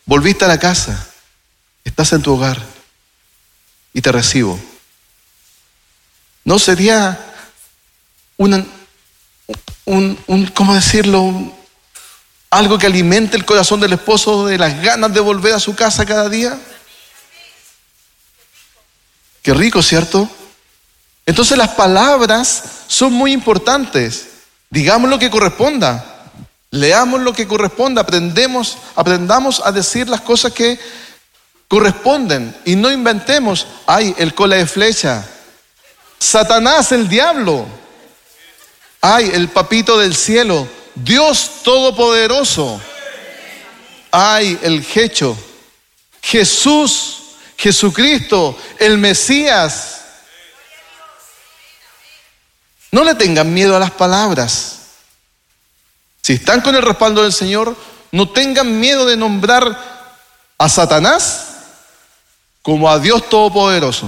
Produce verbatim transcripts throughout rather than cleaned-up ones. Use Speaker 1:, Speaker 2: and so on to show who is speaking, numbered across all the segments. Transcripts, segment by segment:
Speaker 1: volviste a la casa, estás en tu hogar y te recibo. ¿No sería una, un, un, ¿cómo decirlo? Algo que alimente el corazón del esposo de las ganas de volver a su casa cada día. Qué rico, ¿cierto? Entonces las palabras son muy importantes. Digamos lo que corresponda. Leamos lo que corresponda. Aprendemos, aprendamos a decir las cosas que corresponden. Y no inventemos, ay, el cola de flecha. Satanás, el diablo. Ay, el papito del cielo. Dios todopoderoso. Ay, el Jecho. Jesús, Jesucristo, el Mesías. No le tengan miedo a las palabras. Si están con el respaldo del Señor, no tengan miedo de nombrar a Satanás como a Dios todopoderoso.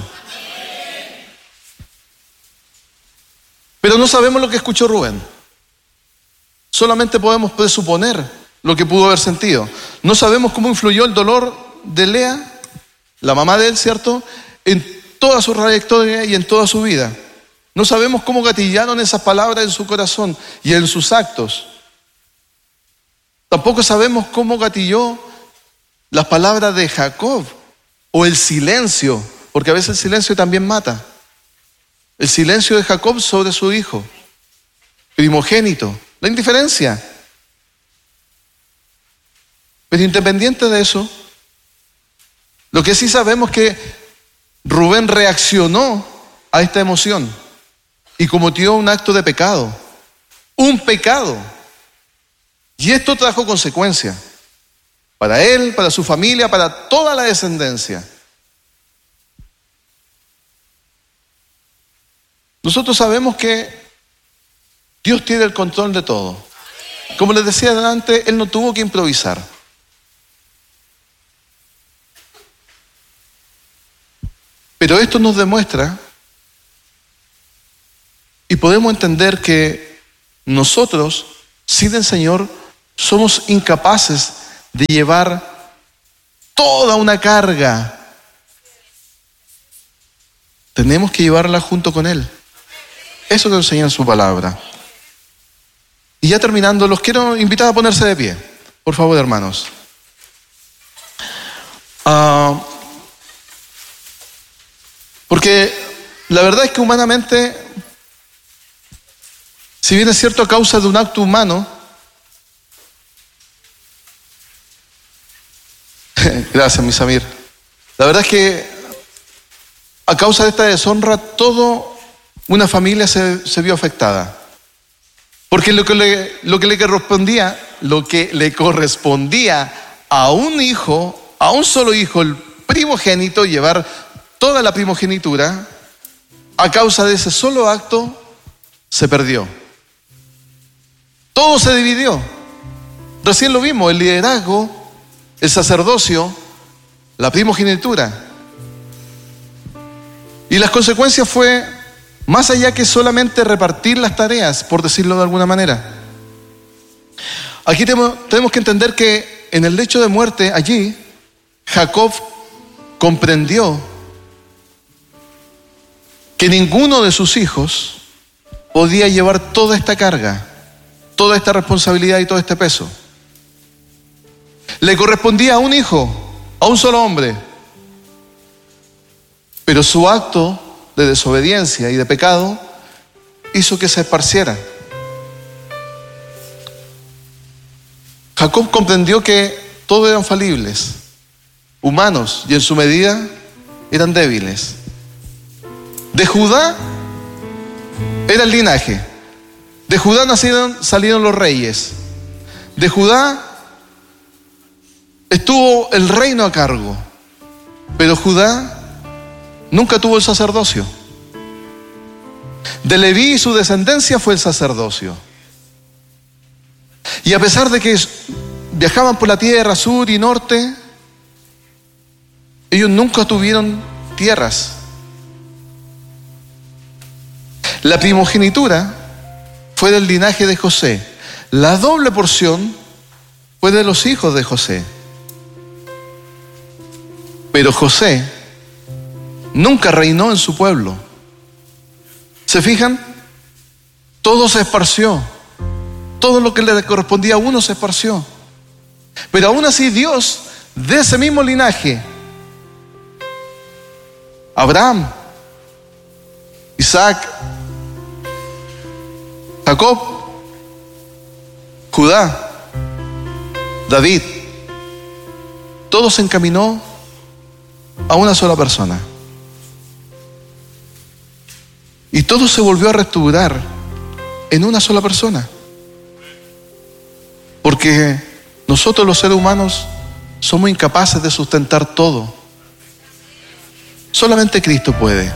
Speaker 1: Pero no sabemos lo que escuchó Rubén. Solamente podemos presuponer lo que pudo haber sentido. No sabemos cómo influyó el dolor de Lea, la mamá de él, ¿cierto?, en toda su trayectoria y en toda su vida. No sabemos cómo gatillaron esas palabras en su corazón y en sus actos. Tampoco sabemos cómo gatilló las palabras de Jacob o el silencio, porque a veces el silencio también mata. El silencio de Jacob sobre su hijo primogénito, la indiferencia. Pero independiente de eso, lo que sí sabemos es que Rubén reaccionó a esta emoción y cometió un acto de pecado, un pecado. Y esto trajo consecuencias para él, para su familia, para toda la descendencia. Nosotros sabemos que Dios tiene el control de todo. Como les decía antes, Él no tuvo que improvisar. Pero esto nos demuestra y podemos entender que nosotros, sin el Señor, somos incapaces de llevar toda una carga. Tenemos que llevarla junto con Él. Eso nos enseña en su palabra. Y ya terminando, los quiero invitar a ponerse de pie. Por favor, hermanos. Uh, porque la verdad es que humanamente, si bien es cierto a causa de un acto humano, gracias, mi Samir. La verdad es que a causa de esta deshonra, toda una familia se, se vio afectada. Porque lo que, le, lo que le correspondía, lo que le correspondía a un hijo, a un solo hijo, el primogénito, llevar toda la primogenitura, a causa de ese solo acto, se perdió. Todo se dividió. Recién lo vimos, el liderazgo, el sacerdocio, la primogenitura. Y las consecuencias fue más allá que solamente repartir las tareas, por decirlo de alguna manera. Aquí tenemos, tenemos que entender que en el lecho de muerte allí, Jacob comprendió que ninguno de sus hijos podía llevar toda esta carga, toda esta responsabilidad y todo este peso. Le correspondía a un hijo, a un solo hombre. Pero su acto de desobediencia y de pecado hizo que se esparciera. Jacob comprendió que todos eran falibles, humanos, y en su medida eran débiles. De Judá era el linaje. De Judá nacieron, salieron los reyes. De Judá estuvo el reino a cargo. Pero Judá nunca tuvo el sacerdocio. De Leví y su descendencia fue el sacerdocio. Y a pesar de que viajaban por la tierra sur y norte, ellos nunca tuvieron tierras. La primogenitura fue del linaje de José. La doble porción fue de los hijos de José. Pero José nunca reinó en su pueblo. ¿Se fijan? Todo se esparció. Todo lo que le correspondía a uno se esparció. Pero aún así Dios, de ese mismo linaje, Abraham, Isaac, Jacob, Judá, David, todo se encaminó a una sola persona. Y todo se volvió a restaurar en una sola persona. Porque nosotros los seres humanos somos incapaces de sustentar todo. Solamente Cristo puede.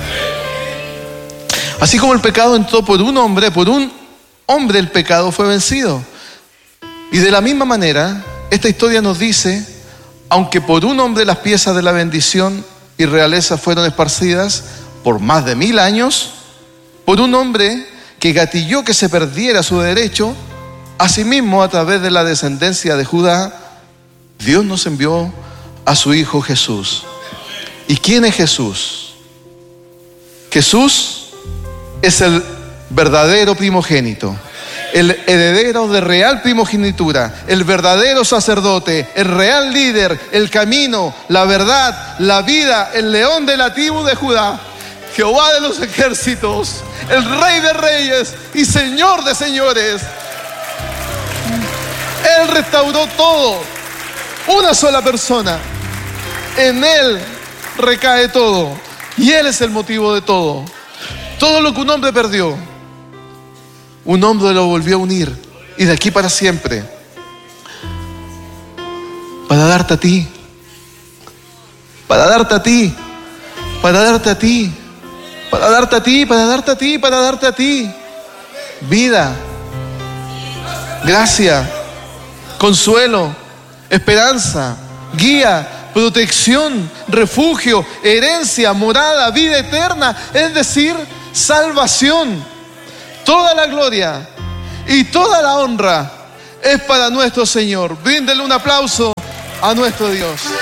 Speaker 1: Así como el pecado entró por un hombre, por un hombre el pecado fue vencido. Y de la misma manera, esta historia nos dice, aunque por un hombre las piezas de la bendición y realeza fueron esparcidas por más de mil años, por un hombre que gatilló que se perdiera su derecho, asimismo a través de la descendencia de Judá, Dios nos envió a su Hijo Jesús. ¿Y quién es Jesús? Jesús es el verdadero primogénito, el heredero de real primogenitura, el verdadero sacerdote, el real líder, el camino, la verdad, la vida, el león de la tribu de Judá, Jehová de los ejércitos, el Rey de reyes y Señor de señores. Él restauró todo, una sola persona. En Él recae todo y Él es el motivo de todo. Todo lo que un hombre perdió, un hombre lo volvió a unir, y de aquí para siempre, para darte a ti, para darte a ti, para darte a ti, para darte a ti, para darte a ti, para darte a ti, vida, gracia, consuelo, esperanza, guía, protección, refugio, herencia, morada, vida eterna, es decir, salvación. Toda la gloria y toda la honra es para nuestro Señor. Bríndele un aplauso a nuestro Dios.